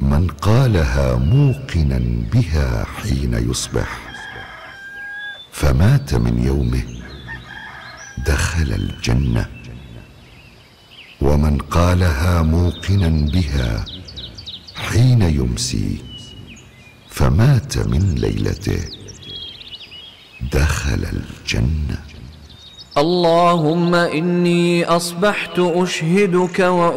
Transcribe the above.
من قالها موقنا بها حين يصبح فمات من يومه دخل الجنة، ومن قالها موقنا بها حين يمسي فمات من ليلته دخل الجنة. اللهم إني أصبحت أشهدك